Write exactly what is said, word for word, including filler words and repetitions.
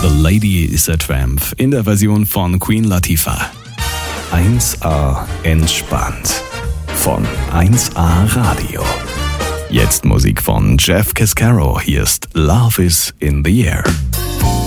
The Lady is a Tramp in der Version von Queen Latifah. eins A entspannt von eins A Radio. Jetzt Musik von Jeff Cascaro. Hier ist Love is in the Air.